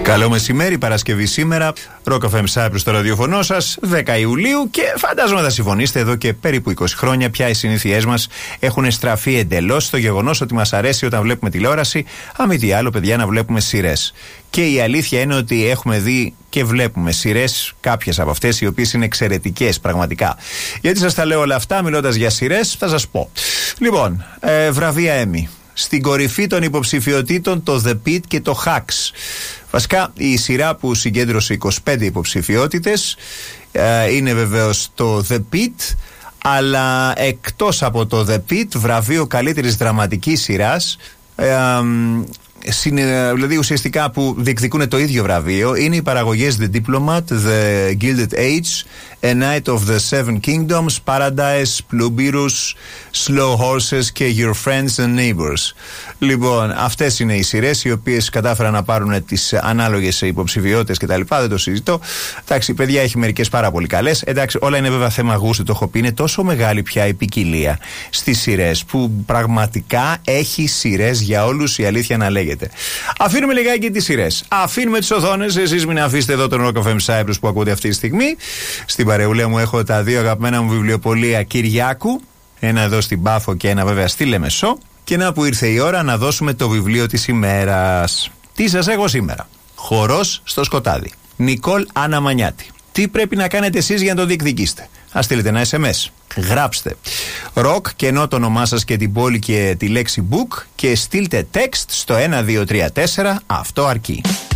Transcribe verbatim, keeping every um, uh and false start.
Καλό μεσημέρι, Παρασκευή σήμερα. Rock εφ εμ Cyprus στο ραδιοφωνό σας, δέκα Ιουλίου, και φαντάζομαι θα συμφωνήσετε, εδώ και περίπου είκοσι χρόνια πια οι συνήθειές μας έχουν στραφεί εντελώς στο γεγονός ότι μας αρέσει όταν βλέπουμε τηλεόραση, αν μη τι άλλο, παιδιά, να βλέπουμε σειρές. Και η αλήθεια είναι ότι έχουμε δει και βλέπουμε σειρές, κάποιες από αυτές οι οποίες είναι εξαιρετικές πραγματικά. Γιατί σας τα λέω όλα αυτά, μιλώντας για σειρές, θα σας πω. Λοιπόν, ε, βραβεία Emmy. Στην κορυφή των υποψηφιωτήτων το The Pitt και το Hacks. Βασικά η σειρά που συγκέντρωσε είκοσι πέντε υποψηφιότητες ε, είναι βεβαίως το The Pitt, αλλά εκτός από το The Pitt, βραβείο καλύτερης δραματικής σειράς, ε, ε, δηλαδή ουσιαστικά που διεκδικούν το ίδιο βραβείο, είναι οι παραγωγές The Diplomat, The Gilded Age, A Night of the Seven Kingdoms, Paradise, Plubirus, Slow Horses και Your Friends and Neighbors. Λοιπόν, αυτές είναι οι σειρές οι οποίες κατάφεραν να πάρουν τις ανάλογες υποψηφιότητες κτλ. Δεν το συζητώ. Εντάξει, παιδιά, έχει μερικές πάρα πολύ καλές. Εντάξει, όλα είναι βέβαια θέμα γούστου, το έχω πει. Είναι τόσο μεγάλη πια η ποικιλία στις σειρές που πραγματικά έχει σειρές για όλους, η αλήθεια να λέγεται. Αφήνουμε λιγάκι τις σειρές. Αφήνουμε τις οθόνες. Εσείς μην αφήσετε εδώ τον Rock εφ εμ Cyprus που ακούτε αυτή τη στιγμή. Στην παρεούλα μου έχω τα δύο αγαπημένα μου βιβλιοπωλεία Κυριάκου. Ένα εδώ στην Πάφο και ένα βέβαια στη Λεμεσό. Και να που ήρθε η ώρα να δώσουμε το βιβλίο της ημέρας. Τι σας έχω σήμερα? Χορός στο σκοτάδι. Νικόλ Αναμανιάτη. Τι πρέπει να κάνετε εσείς για να το διεκδικήσετε? Ας στείλετε ένα ες εμ ες. Γράψτε ροκ και ενώ το όνομά σας και την πόλη και τη λέξη book και στείλτε text στο ένα δύο τρία τέσσερα. Αυτό αρκεί.